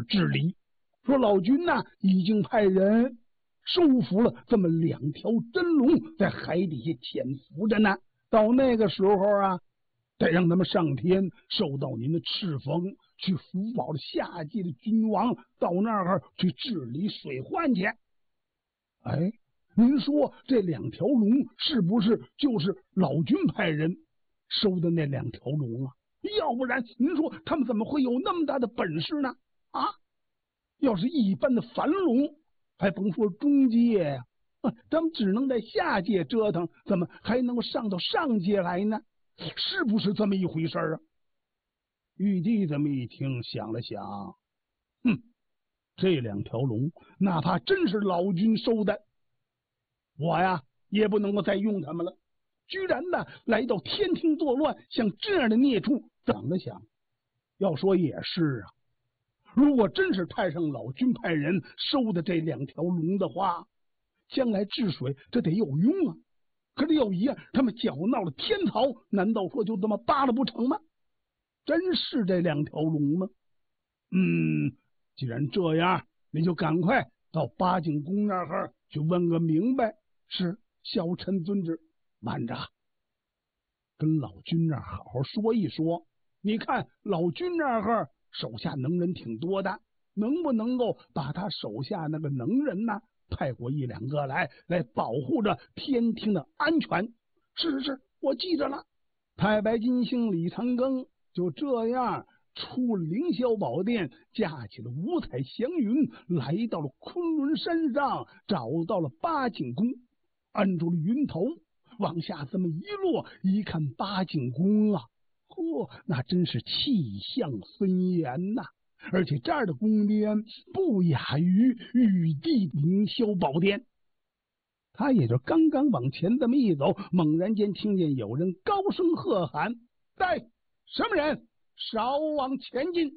治理，说老君呐已经派人收服了这么2条真龙，在海底下潜伏着呢。到那个时候啊，得让他们上天受到您的敕封，去福保了下界的君王，到那儿去治理水患去。哎，您说这2条龙是不是就是老君派人收的那2条龙啊？要不然您说他们怎么会有那么大的本事呢？啊，要是一般的凡龙，还甭说中界呀，咱们只能在下界折腾，怎么还能够上到上界来呢？是不是这么一回事啊？玉帝这么一听，想了想，这2条龙哪怕真是老君收的，我呀也不能够再用他们了。居然呢来到天庭作乱，像这样的孽畜，想了想，要说也是啊。如果真是太上老君派人收的这2条龙的话，将来治水这得有用啊。可是有一样，他们搅闹了天曹，难道说就这么罢了不成吗？真是这2条龙吗？既然这样，你就赶快到八景宫那儿去问个明白。是，小臣遵旨。慢着，跟老君那儿好好说一说。你看老君那儿手下能人挺多的，能不能够把他手下那个能人呢派过1、2个来保护着天庭的安全？是，我记着了。太白金星李长庚就这样出凌霄宝殿，驾起了五彩祥云，来到了昆仑山上，找到了八景宫，按住了云头，往下这么一落，一看八景宫啊，那真是气象森严呐！而且这儿的宫殿不亚于玉帝凌霄宝殿。他也就刚刚往前这么一走，猛然间听见有人高声喝喊：“带什么人？少往前进！”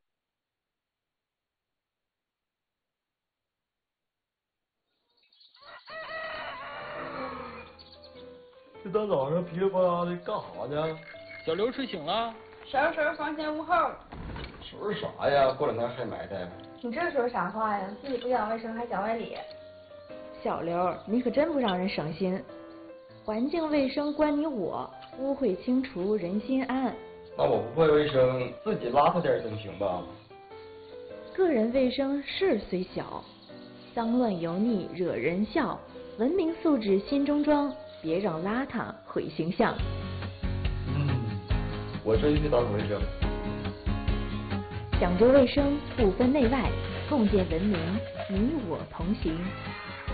这大早上噼里啪啦的干啥呢？ 小刘睡醒了， 收拾房前屋后。 收拾啥呀？过两天还埋汰。 你这说啥话呀？自己不讲卫生还讲外理。 小刘，你可真不让人省心。环境卫生关你我，污秽清除人心安。 那我不会卫生，自己邋遢点总行吧？ 个人卫生事虽小，脏乱油腻惹人笑。文明素质心中装，别让邋遢毁形象。 我这就去打扫卫生。 讲究卫生，不分内外，共建文明，你我同行。